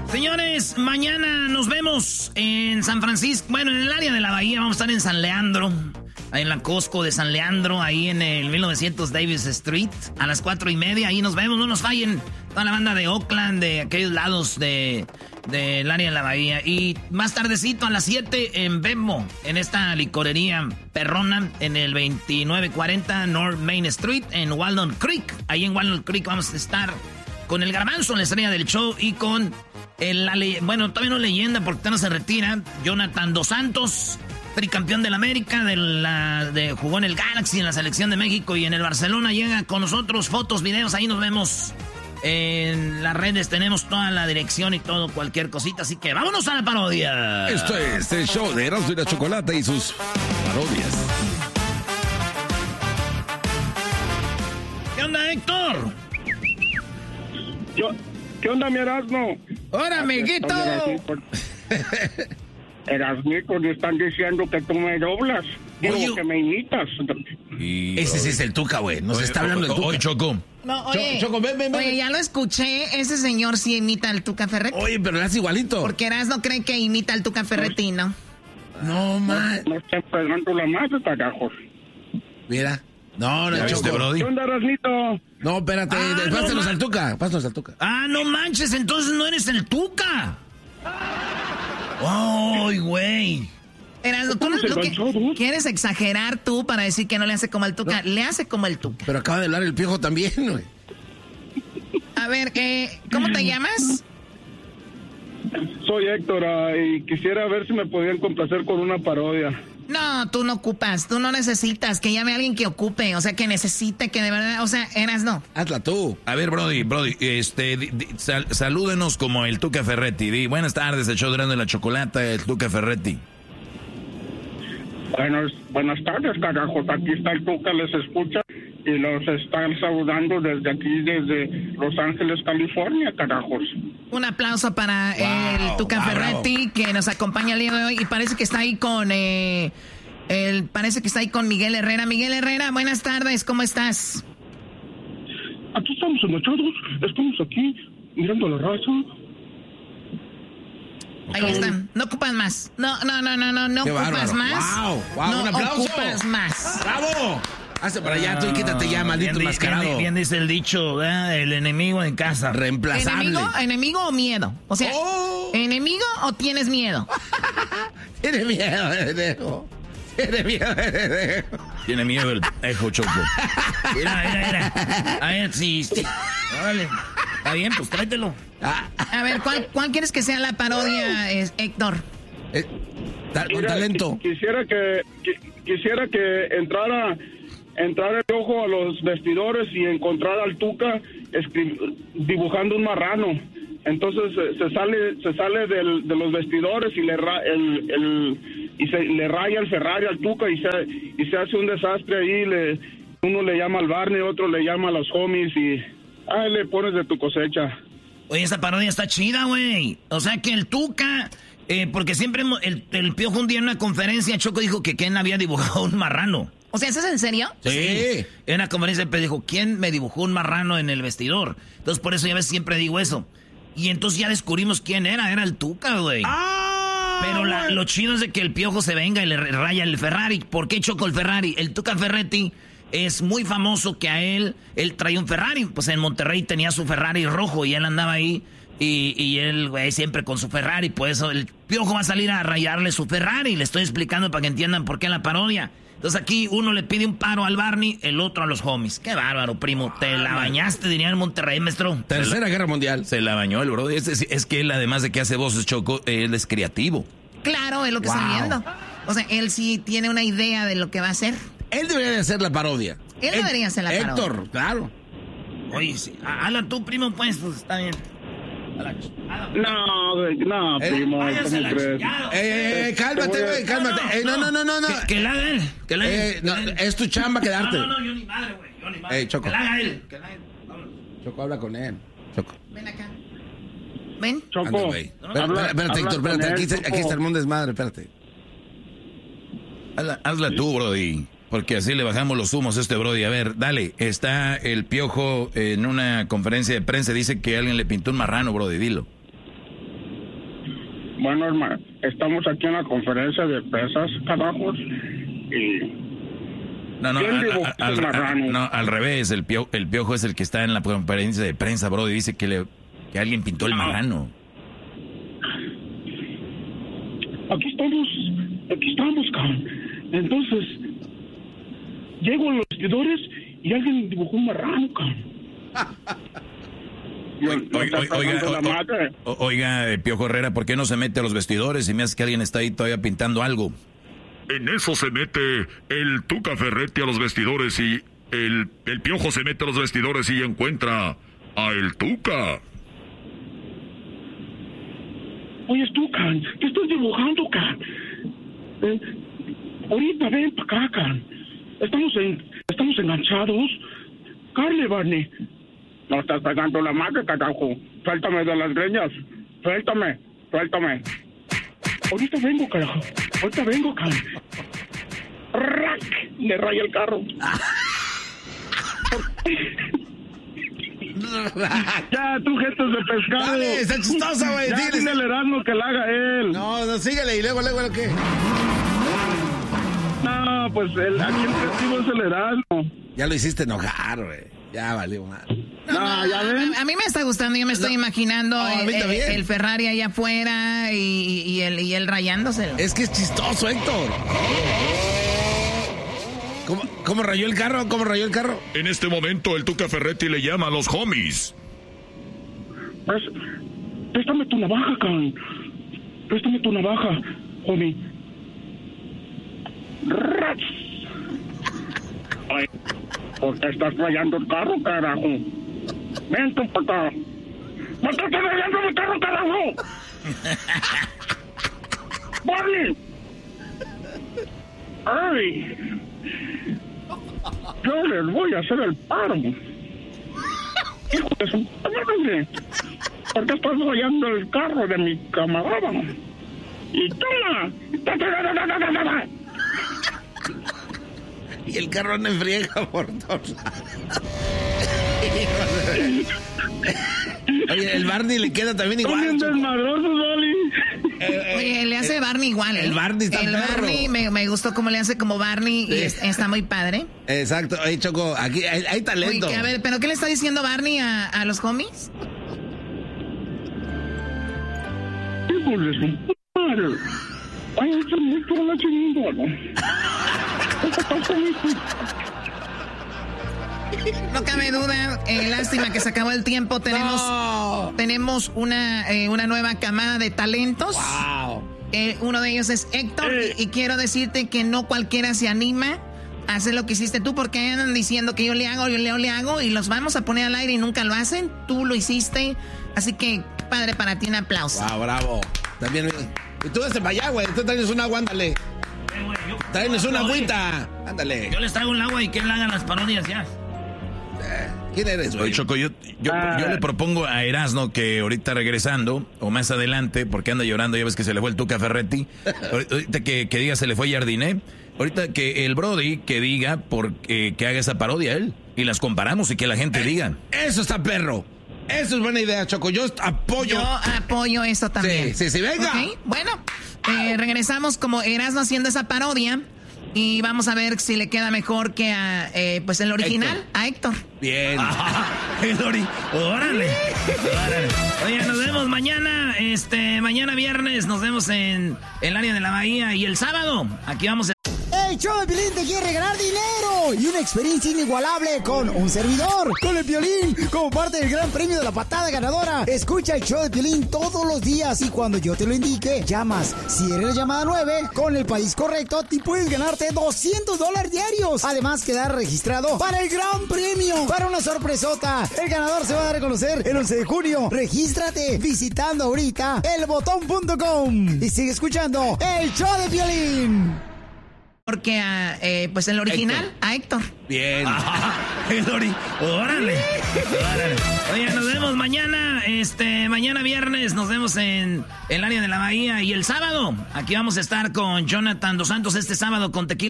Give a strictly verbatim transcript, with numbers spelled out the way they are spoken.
Señores, mañana nos vemos en San Francisco, bueno, en el área de la Bahía, vamos a estar en San Leandro, ahí en la Costco de San Leandro, ahí en el mil novecientos Davis Street, a las cuatro y media, ahí nos vemos, no nos fallen, toda la banda de Oakland, de aquellos lados de del área de la Bahía, y más tardecito a las siete en Bembo, en esta licorería perrona, en el veintinueve cuarenta North Main Street, en Walnut Creek, ahí en Walnut Creek vamos a estar con el Garbanzo, la estrella del show, y con el, la le- bueno, todavía no leyenda porque no se retira, Jonathan Dos Santos, tricampeón del América, de la, de, jugó en el Galaxy, en la selección de México y en el Barcelona, llega con nosotros, fotos, videos, ahí nos vemos. En las redes tenemos toda la dirección y todo, cualquier cosita, así que vámonos a la parodia. Esto es el show de Erasmo y la Chocolata y sus parodias. ¿Qué onda, Héctor? Yo, ¿qué onda, mi Erasmo? ¡Hola, amiguito! Erasmito, me están diciendo que tú me doblas. Digo Oye. que me imitas. Y, Ese sí es el Tuca, güey. Nos está hablando el Tuca. Oye, Choco. No, oye, Choco, ven, ven, ven. oye, ya lo escuché. Ese señor sí imita al Tuca Ferretti. Oye, pero le hace igualito. Porque Erasmo cree que imita al Tuca Ferretti, ¿no? No, man. No están pegando la madre, carajos. Mira. No, no, ¿Ya viste, Choco. Brody? ¿Qué onda, Erasmito? No, espérate. Ah, de- no, pásanos man. al Tuca. Pásanos al Tuca. Ah, no manches, entonces no eres el Tuca. ¡Ay, güey! Erasmo, tú no, se lo que enganchó, dude? quieres exagerar tú para decir que no le hace como al Tuca. Le hace como el Tuca. Pero acaba de hablar el Piojo también, güey. A ver, eh, ¿cómo te llamas? Soy Héctor ah, y quisiera ver si me podían complacer con una parodia. No, tú no ocupas, tú no necesitas que llame a alguien que ocupe, o sea, que necesite, que de verdad, o sea, Erasmo. Hazla tú. A ver, Brody, Brody, este, di- di- sal- salúdenos como el Tuca Ferretti. Di, buenas tardes, el show de la Chocolata, el Tuca Ferretti. Buenas, buenas tardes, carajos. Aquí está el Tuca, les escucha y los están saludando desde aquí, desde Los Ángeles, California, carajos. Un aplauso para Wow, el Tuca wow, Ferretti, que nos acompaña el día de hoy y parece que está ahí con, eh, el, parece que está ahí con Miguel Herrera. Miguel Herrera, buenas tardes, ¿cómo estás? Aquí estamos enachados, estamos aquí mirando la raza. Ahí están, no ocupas más. No, no, no, no, no, no Qué ocupas bárbaro. más. Wow, wow, no un aplauso. ocupas más. ¡Bravo! Hazte para allá, tú y quítate ya, maldito Bien, di- enmascarado. bien, bien dice el dicho, ¿verdad? El enemigo en casa. Reemplazable. ¿Enemigo, enemigo o miedo? O sea, Oh. ¿enemigo o tienes miedo? Tiene miedo, pendejo. Tiene miedo, pendejo. Tiene miedo el ejo, Choco. Mira, mira, mira. A ver, sí, sí. Órale. Está bien, pues tráetelo. Ah, A ver, ¿cuál, cuál quieres que sea la parodia, es- Héctor? eh, ta- con Mira, talento. qui- Quisiera que, qui- quisiera que entrara, entrara el ojo a los vestidores y encontrara al Tuca escri- dibujando un marrano. Entonces eh, se sale, se sale del- de los vestidores y le ra- el, el- y se le raya el Ferrari al Tuca y se y se hace un desastre ahí. Le, uno le llama al Barney, otro le llama a los homies y ah, le pones de tu cosecha. Oye, esa parodia está chida, güey. O sea que el Tuca, eh, porque siempre hemos- el, el Piojo un día en una conferencia, Choco dijo que Ken había dibujado un marrano. O sea, ¿eso es en serio? Sí. En una conferencia pero dijo, ¿quién me dibujó un marrano en el vestidor? Entonces por eso ya ves, siempre digo eso. Y entonces ya descubrimos quién era, era el Tuca, güey. ¡Ah! Pero la- lo chido es de que el Piojo se venga y le raya el Ferrari. ¿Por qué Choco el Ferrari? El Tuca Ferretti es muy famoso que a él, él traía un Ferrari. Pues en Monterrey tenía su Ferrari rojo y él andaba ahí. Y, y él, güey, siempre con su Ferrari. Pues el Piojo va a salir a rayarle su Ferrari. Le estoy explicando para que entiendan por qué la parodia. Entonces aquí uno le pide un paro al Barney, el otro a los homies. Qué bárbaro, primo. Te la bañaste, diría en Monterrey, maestro. Tercera Guerra Mundial. Se la bañó el Brody. Es, es- es que él, además de que hace voces, Choco, él es creativo. Claro, es lo que Wow. estoy viendo. O sea, él sí tiene una idea de lo que va a hacer. Él debería de hacer la parodia. Él debería hacer la parodia. Héctor, claro. Oye, sí. Hala tú, primo, pues, pues está bien. Hala, hala. No, güey, no, Eh, primo, Váyase ¿cómo la crees? chingada. Eh, eh, eh, cálmate, Te voy a- güey, cálmate. Eh, no, no, no, no, no. Que, que la haga él. Que la haga Eh, él. no, Que la haga él. es tu chamba quedarte. No, no, no, yo ni madre, güey. Yo ni madre. Ey, Choco. Que la haga él. Que la haga él. Vámonos. Choco, habla con él. Choco. Ven acá. Ven. Choco, Anda, güey. Espera, habla- espera, espérate, habla Héctor, espérate. con Aquí, él, está- aquí Choco. está el mundo desmadre, espérate. Hazla, hazla tú, Brody. Porque así le bajamos los humos a este Brody. A ver, dale. Está el Piojo en una conferencia de prensa. Dice que alguien le pintó un marrano, Brody. Dilo. Bueno, hermano, estamos aquí en la conferencia de pesas, carajos, y... No, no, ¿Quién al, dibujó al- el al- marrano? no, al revés, el piojo, el piojo es el que está en la conferencia de prensa, bro, y dice que, le, que alguien pintó el No. marrano. Aquí estamos, aquí estamos, cabrón. Entonces, llego a los vestidores y alguien dibujó un marrano, cabrón. Yo- Oiga, yo oiga, estaba oiga, pagando la o- madre. o- oiga, eh, Piojo Herrera, ¿por qué no se mete a los vestidores y me hace que alguien está ahí todavía pintando algo? En eso se mete el Tuca Ferretti a los vestidores y el, el Piojo se mete a los vestidores y encuentra a el Tuca. Oye, tú, can, ¿qué estás dibujando, can? Eh, ahorita ven para acá, can. Estamos, en, estamos enganchados. Carle, Barney. No estás pegando la madre, carajo. Suéltame de las greñas. Suéltame, suéltame. Ahorita vengo, carajo. Ahorita vengo, can. ¡Rac! Le raya el carro. Ya, tú, gestos de pescado. Dale, está chistosa, güey. Ya, Dile. dile al Erasmo que la haga él. No, no, síguele y luego, luego, ¿lo qué? No, pues el, aquí el festivo es el Erasmo. Ya lo hiciste enojar, güey. Ya valió mal. No, ya ven. A, a mí me está gustando, yo me estoy imaginando No, a mí el, también. el- el Ferrari allá afuera y, y, él, y él rayándose. Es que es chistoso, Héctor. ¿Cómo, cómo rayó el carro? ¿Cómo rayó el carro? En este momento el Tuca Ferretti le llama a los homies. Pues, préstame tu navaja, can. Préstame tu navaja, homie. Ras. Ay, ¿por qué estás rayando el carro, carajo? Ven tú para acá. ¿Por qué estás rayando mi carro, carajo? ¡Barney! ¡Ay! Yo les voy a hacer el paro. Hijo de su madre. ¿Por qué estás rayando el carro de mi camarada? Y toma. Ta, ta, ta, ta, ta, ta, ta. Y el carro anda en friega por todos lados. Oye, el Barney le queda también Son igual. bien Choco. desmadrosos, Oli. Oye, le hace Barney igual, ¿eh? el Barney está El perro. Barney me, me gustó cómo le hace como Barney y Sí. es- está muy padre. Exacto. Oye, Choco, aquí hay, hay Oye, talento. que, a ver, ¿pero qué le está diciendo Barney a, a los homies? Hijo de su madre. Ay, eso es muy por la chingada. Eso pasa mucho. No cabe duda, eh, lástima que se acabó el tiempo. Tenemos, No. tenemos una, eh, una nueva camada de talentos. Wow. Eh, uno de ellos es Héctor Eh. y, y quiero decirte que no cualquiera se anima a hacer lo que hiciste tú porque andan diciendo que yo le hago, yo le hago, le hago y los vamos a poner al aire y nunca lo hacen. Tú lo hiciste, así que padre para ti, un aplauso. Wow, bravo. También. Y tú desde para allá, güey. Tú traes una agua, ándale. Traes una agüita. Ándale. Yo les traigo el agua y que él haga las parodias ya. ¿Quién eres, Oye, güey? Choco, yo, yo, Ah. yo le propongo a Erasno que ahorita regresando, o más adelante, porque anda llorando, ya ves que se le fue el Tuca Ferretti, ahorita que, que diga se le fue Jardiné, ahorita que el Brody que diga por, eh, que haga esa parodia él, y las comparamos y que la gente diga. Eso está perro. Eso es buena idea, Choco. Yo apoyo. Yo apoyo eso también. Sí, sí, sí, venga. Ok, bueno, eh, regresamos como Erasmo haciendo esa parodia y vamos a ver si le queda mejor que a, eh, pues el original, Héctor. a Héctor. Bien. El Ori- órale. Órale. Oye, nos vemos mañana, este, mañana viernes, nos vemos en el área de la Bahía y el sábado, aquí vamos a... El show de Piolín te quiere regalar dinero y una experiencia inigualable con un servidor, con el Piolín, como parte del gran premio de la patada ganadora. Escucha el show de Piolín todos los días y cuando yo te lo indique, llamas. Si eres la llamada nueve, con el país correcto, te puedes ganarte doscientos dólares diarios. Además, quedar registrado para el gran premio, para una sorpresota. El ganador se va a dar a conocer el once de junio. Regístrate visitando ahorita el botón punto com y sigue escuchando el show de Piolín. Porque a, eh, pues el original, Héctor. a Héctor. Bien. El Ori- órale. Órale. Oye, nos vemos mañana, este, mañana viernes, nos vemos en el área de la Bahía y el sábado, aquí vamos a estar con Jonathan Dos Santos este sábado con Tequila.